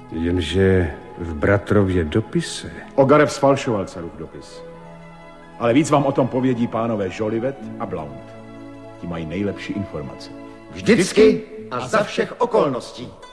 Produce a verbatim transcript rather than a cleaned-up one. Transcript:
Jenže v bratrově dopise... Ogarev sfalšoval Carův dopis. Ale víc vám o tom povědí pánové Jolivet a Blount. Ti mají nejlepší informace. Vždycky a za všech okolností.